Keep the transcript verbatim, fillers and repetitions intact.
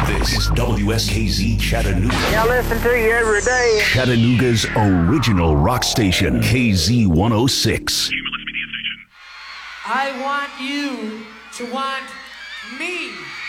This is W S K Z Chattanooga. I listen to you every day. Chattanooga's original rock station, K Z one oh six. I want you to want me.